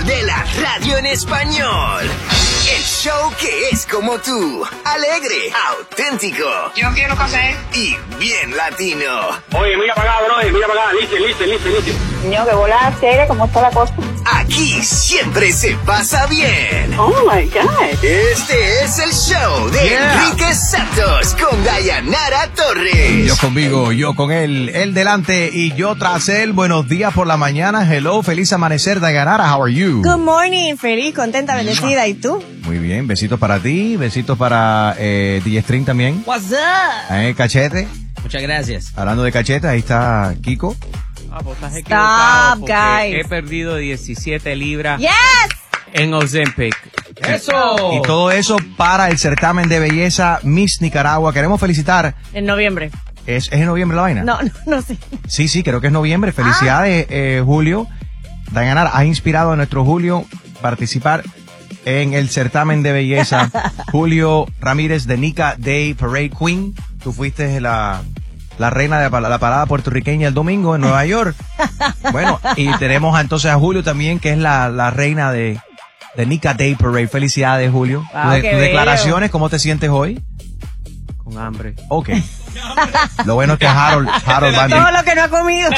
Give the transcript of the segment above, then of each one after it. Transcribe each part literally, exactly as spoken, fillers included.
de la radio en español. El show que es como tú, alegre, auténtico. Yo quiero café. Y bien latino. Oye, mira para acá, bro, mira para acá, listen, listen, listen, listen. Niño, que bola seria, ¿cómo está la cosa? Aquí siempre se pasa bien. Oh my God. Este es el show de Yeah. Enrique Santos con Dayanara Torres. Yo conmigo, yo con él, él delante y yo tras él. Buenos días por la mañana. Hello, feliz amanecer, Dayanara. How are you? Good morning, feliz, contenta, bendecida. ¿Y tú? Muy bien, besitos para ti, besitos para eh, D J String también. What's up? Eh, cachete. Muchas gracias. Hablando de cachete, ahí está Kiko. Ah, pues estás equivocado Stop, porque guys. he perdido diecisiete libras Yes. en Ozempic. ¡Eso! Y todo eso para el certamen de belleza Miss Nicaragua. Queremos felicitar. En noviembre. ¿Es, es en noviembre la vaina? No, no, no sé. Sí, sí, creo que es noviembre. Felicidades, eh, Julio. Dayanara, has inspirado a nuestro Julio a participar en el certamen de belleza. Julio Ramírez de Nica Day Parade Queen. Tú fuiste la, la reina de la parada puertorriqueña el domingo en Nueva York. Bueno, y tenemos entonces a Julio también, que es la, la reina de, de Nica Day Parade. Felicidades, Julio. Wow, Tus qué bello. declaraciones, ¿cómo te sientes hoy? Con hambre. Ok. Lo bueno es que Harold, Harold va a Todo lo que no ha comido.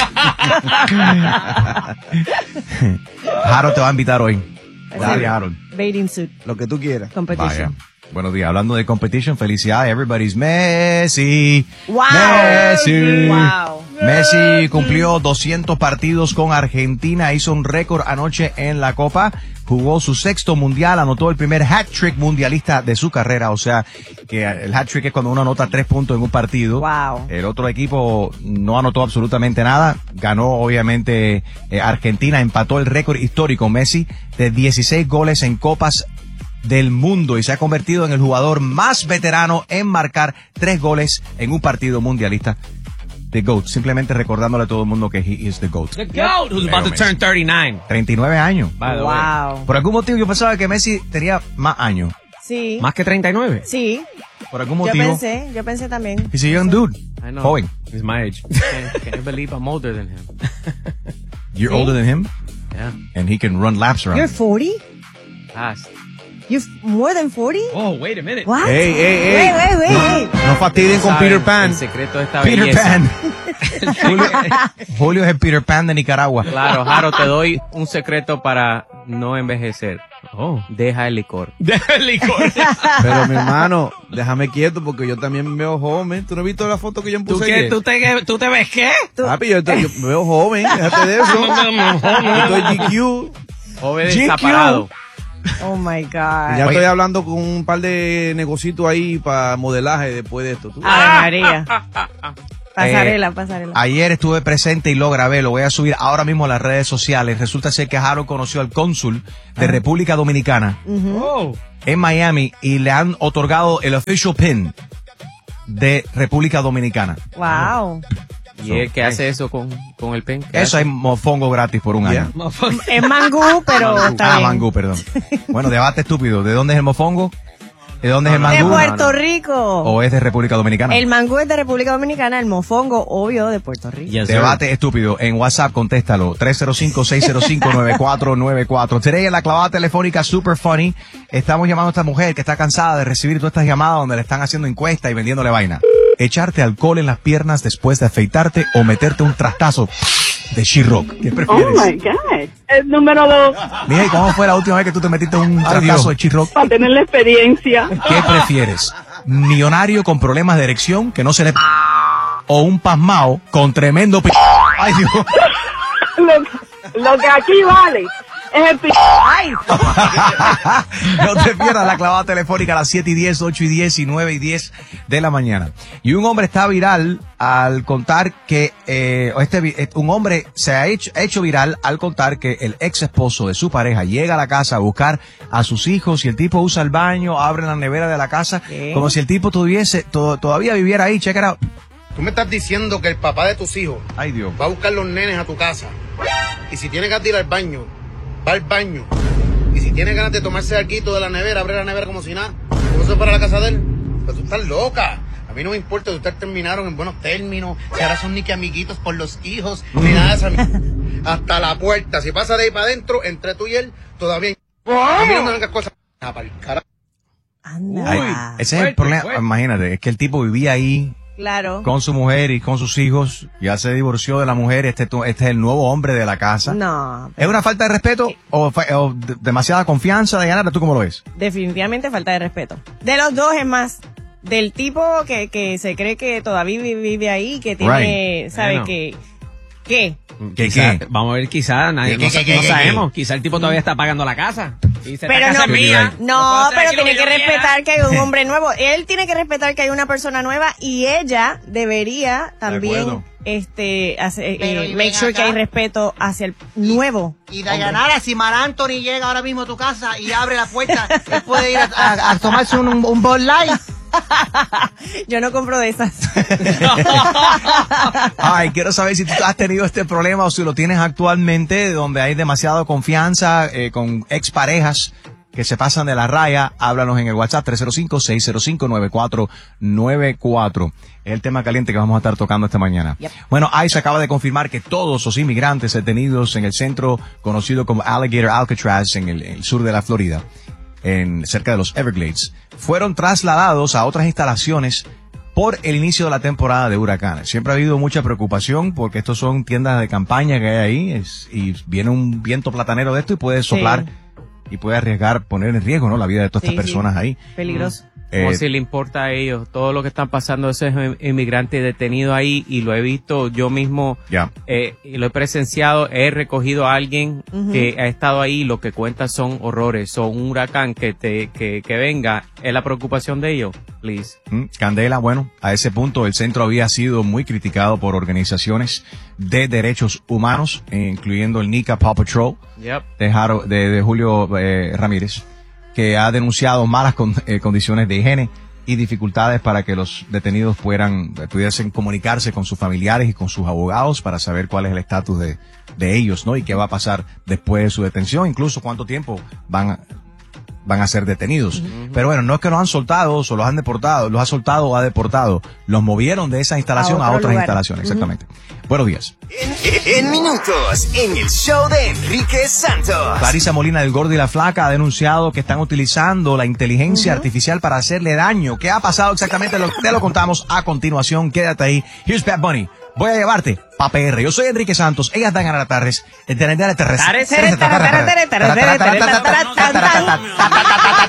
Harold te va a invitar hoy. Dale, Harold. Bathing suit Lo que tú quieras. competition. Vaya. Buenos días. Hablando de competition, felicidades. Everybody's Messi. Wow. Messi. Wow. Messi cumplió doscientos partidos con Argentina. Hizo un récord anoche en la Copa. Jugó su sexto mundial. Anotó el primer hat-trick mundialista de su carrera. O sea, que el hat-trick es cuando uno anota tres puntos en un partido. Wow. El otro equipo no anotó absolutamente nada. Ganó, obviamente, eh, Argentina. Empató el récord histórico Messi de dieciséis goles en Copas del mundo y se ha convertido en el jugador más veterano en marcar tres goles en un partido mundialista. The GOAT, simplemente recordándole a todo el mundo que he is the GOAT. The GOAT, who's about to turn thirty-nine. treinta y nueve años. By the way. Wow. Por algún motivo yo pensaba que Messi tenía más años. Sí. ¿Más que treinta y nueve? Sí. Por algún Yo motivo. pensé, yo pensé también. He's a young dude. I know. Joven. He's my age. Can, can you believe I'm older than him? You're Sí. older than him Yeah. and he can run laps around. You're forty? Fast. You're more than forty? Oh, wait a minute. What? Ey, ey, ey. Wait, wait, wait, wait. No fastidien con Saben Peter Pan. El secreto de esta Peter belleza. Pan. Julio, Julio es el Peter Pan de Nicaragua. Claro, Jaro, te doy un secreto para no envejecer. Oh. Deja el licor. Deja el licor. Pero mi hermano, déjame quieto porque yo también me veo joven. ¿Tú no has visto la foto que yo me ¿Tú, puse qué, ayer? tú, te, ¿Tú te ves qué? Papi, yo, te- yo me veo joven, déjate de eso. Yo estoy G Q. Joven G Q. desaparado. Oh my God. Ya estoy hablando con un par de negocitos ahí para modelaje después de esto. ¿Tú? Ave María. Pasarela, Eh, pasarela. Ayer estuve presente y lo grabé, lo voy a subir ahora mismo a las redes sociales. Resulta ser que Harold conoció al cónsul de República Dominicana Oh. en Miami y le han otorgado el official pin de República Dominicana. Wow. ¿Y él qué hace eso con, con el pen? ¿Qué Eso hace? es mofongo gratis por un Ya. año. Es mangú, pero está Ah, bien. mangú, perdón. Bueno, debate estúpido. ¿De dónde es el mofongo? ¿De dónde es el De mangú? Puerto Rico. ¿O es de República Dominicana? El mangú es de República Dominicana, el mofongo, obvio, de Puerto Rico. Yes, sir. Debate estúpido. En WhatsApp, contéstalo. tres cero cinco, seis cero cinco, nueve cuatro nueve cuatro. Today en la clavada telefónica Super Funny. Estamos llamando a esta mujer que está cansada de recibir todas estas llamadas donde le están haciendo encuesta y vendiéndole vaina. Echarte alcohol en las piernas después de afeitarte o meterte un trastazo de She-Rock. ¿Qué prefieres? Oh my God. El número dos, Mira, ¿y cómo fue la última vez que tú te metiste un Ay, trastazo Dios. de She-Rock? para tener la experiencia. ¿Qué prefieres? ¿Millonario con problemas de erección que no se le... o un pasmao con tremendo... p... Ay, Dios. Lo, lo que aquí vale es el pi... ¡Ay! No te pierdas la clavada telefónica a las siete y diez, ocho y diez y nueve y diez de la mañana. Y un hombre está viral al contar que, eh, este, vi- eh, un hombre se ha hecho, hecho viral al contar que el ex esposo de su pareja llega a la casa a buscar a sus hijos y el tipo usa el baño, abre la nevera de la casa, ¿Qué? como si el tipo tuviese, to- todavía viviera ahí. Check it out. Tú me estás diciendo que el papá de tus hijos Ay, Dios. va a buscar los nenes a tu casa. Y si tiene ganas de ir al baño, va al baño. Y si tiene ganas de tomarse algo de la nevera, abre la nevera como si nada. ¿Cómo se para la casa de él? Pero tú estás loca. A mí no me importa si ustedes terminaron en buenos términos, si ahora son ni que amiguitos por los hijos, ni nada de eso. hasta la puerta. Si pasa de ahí para adentro, entre tú y él, todavía. A mí no me vengas cosas. Ah, para el carajo. Anda. Ay, ese es el problema. Imagínate, es que el tipo vivía ahí Claro. con su mujer y con sus hijos. Ya se divorció de la mujer. Este, tu- este es el nuevo hombre de la casa. No. ¿Es una falta de respeto o, fa- o de- demasiada confianza de ganar? ¿Tú cómo lo ves? Definitivamente falta de respeto. De los dos es más. Del tipo que, que se cree que todavía vi- vive ahí, que tiene, Right. sabe Bueno. que, ¿qué? ¿Qué, Quizá- qué? Vamos a ver, quizás, nadie, ¿Qué, no, qué, sa- qué, no qué, sabemos. Quizá el tipo todavía está pagando la casa. Y dice, Pero "Esta casa no, es mía. no, Yo puedo hacer pero aquí lo tiene que yo quiera". respetar que hay un hombre nuevo. Él tiene que respetar que hay una persona nueva y ella debería también acuerdo. este hace- Pero, eh, y make ven sure que acá. hay respeto hacia el nuevo. Y Dayanara, si Mar Anthony llega ahora mismo a tu casa y abre la puerta, él puede ir a, a- a tomarse un, un, un Bud Light. Yo no compro de esas. Ay, quiero saber si tú has tenido este problema o si lo tienes actualmente, donde hay demasiada confianza eh, con exparejas que se pasan de la raya. Háblanos en el WhatsApp tres cero cinco, seis cero cinco, nueve cuatro nueve cuatro. Es el tema caliente que vamos a estar tocando esta mañana. Yep. Bueno, ICE acaba de confirmar que todos los inmigrantes detenidos en el centro conocido como Alligator Alcatraz en el, el sur de la Florida, en cerca de los Everglades, fueron trasladados a otras instalaciones por el inicio de la temporada de huracanes. Siempre ha habido mucha preocupación porque estos son tiendas de campaña que hay ahí es- y viene un viento platanero de esto y puede soplar y puede arriesgar, poner en riesgo, ¿no?, la vida de todas Sí, estas sí. personas ahí. Peligroso. Como Eh, si le importa a ellos todo lo que están pasando esos inmigrantes detenidos ahí, y lo he visto yo mismo, Ya. eh, y lo he presenciado, he recogido a alguien Ujú. que ha estado ahí, lo que cuenta son horrores, son un huracán que te que, que venga, es la preocupación de ellos, please. Mm, Candela, bueno, a ese punto el centro había sido muy criticado por organizaciones de derechos humanos, eh, incluyendo el NICA Paw Patrol Yep. de, Jaro- de, de Julio eh, Ramírez, que ha denunciado malas con- eh, condiciones de higiene y dificultades para que los detenidos puedan, pudiesen comunicarse con sus familiares y con sus abogados para saber cuál es el estatus de, de ellos, ¿no? Y qué va a pasar después de su detención, incluso cuánto tiempo van a, van a ser detenidos. Pero bueno, no es que los han soltado o los han deportado, los ha soltado o ha deportado, los movieron de esa instalación A a, otro otras lugar. instalaciones, exactamente. Buenos días. En, en minutos, en el show de Enrique Santos. Clarisa Molina del Gordo y la Flaca ha denunciado que están utilizando la inteligencia artificial para hacerle daño. ¿Qué ha pasado exactamente? Lo, te lo contamos a continuación. Quédate ahí. Here's Bad Bunny. Voy a llevarte pa' P R. Yo soy Enrique Santos. Ellas dan a la tardes.